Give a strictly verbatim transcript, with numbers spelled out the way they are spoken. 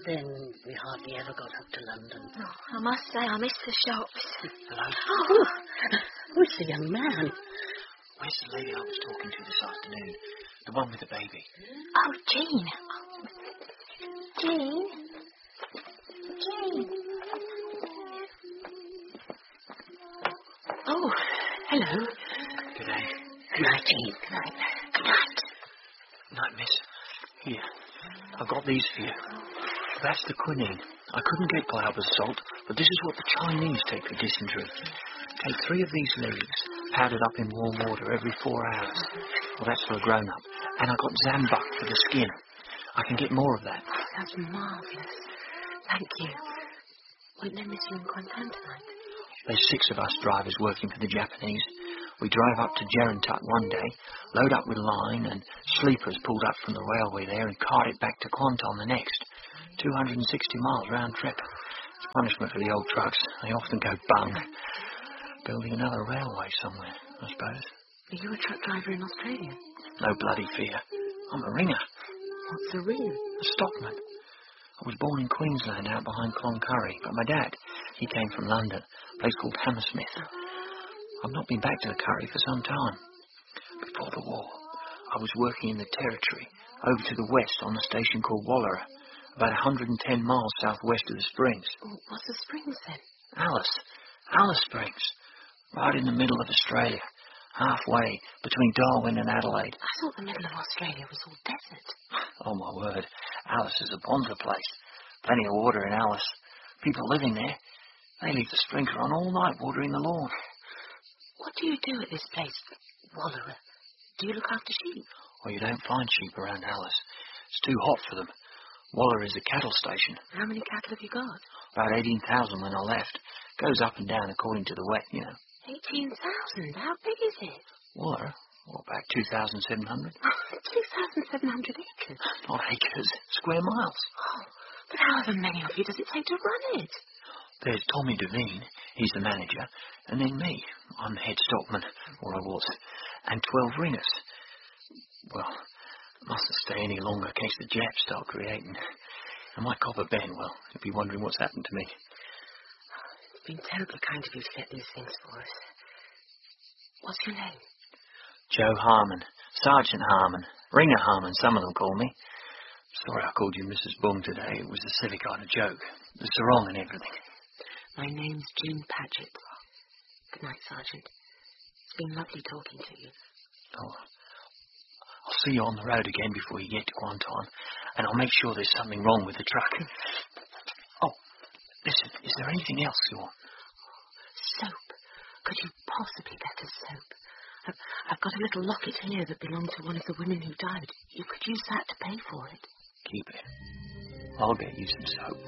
then we hardly ever got up to London. Oh, I must say I miss the shops. Hello? Oh, oh, it's the young man. Where's the lady I was talking to this afternoon? The one with the baby. Oh, Jean. Jean? Jean? Oh, hello. Good day. Good night, Jean. Good night. Good night. Night, miss. Here. I've got these for you. That's the quinine. I couldn't get Glauber's salt, but this is what the Chinese take for dysentery. Take three of these leaves, powdered up in warm water every four hours. Well, that's for a grown-up. And I've got Zambuck for the skin. I can get more of that. Oh, that's marvellous. Thank you. Won't they miss you in Kuantan tonight? There's six of us drivers working for the Japanese. We drive up to Gerentut one day, load up with line, and sleepers pulled up from the railway there and cart it back to Kuantan the next. two hundred sixty miles round trip. It's punishment for the old trucks. They often go bung. Building another railway somewhere, I suppose. Are you a truck driver in Australia? No bloody fear. I'm a ringer. What's a ring? A stockman. I was born in Queensland out behind Cloncurry, but my dad, he came from London, a place called Hammersmith. I've not been back to the Curry for some time. Before the war, I was working in the Territory, over to the west on a station called Wallara, about one hundred ten miles southwest of the Springs. Oh, what's the Springs then? Alice. Alice Springs. Right in the middle of Australia, halfway between Darwin and Adelaide. I thought the middle of Australia was all desert. Oh, my word. Alice is a bonza place. Plenty of water in Alice. People living there, they leave the sprinkler on all night watering the lawn. What do you do at this place, Wallara? Do you look after sheep? Well, you don't find sheep around Alice. It's too hot for them. Wallara is a cattle station. How many cattle have you got? About eighteen thousand when I left. Goes up and down according to the wet, you know. eighteen thousand? How big is it? Wallara? Well, about two thousand seven hundred. two thousand seven hundred acres? Not acres, square miles. Oh, but however many of you does it take to run it? There's Tommy Devine, he's the manager, and then me. I'm the head stockman, or I was, and twelve ringers. Well, mustn't stay any longer in case the Japs start creating. And my copper Ben, well, he'll be wondering what's happened to me. It's been terribly kind of you to get these things for us. What's your name? Joe Harmon, Sergeant Harmon, Ringer Harmon, some of them call me. Sorry I called you Missus Bung today. It was a silly kind of joke. The sarong and everything. My name's Jean Paget. Good night, Sergeant. It's been lovely talking to you. Oh, I'll see you on the road again before you get to Kuantan, and I'll make sure there's something wrong with the truck. Oh, listen, is there anything else you want? Soap. Could you possibly get us soap? I've, I've got a little locket here that belonged to one of the women who died. You could use that to pay for it. Keep it. I'll get you some soap.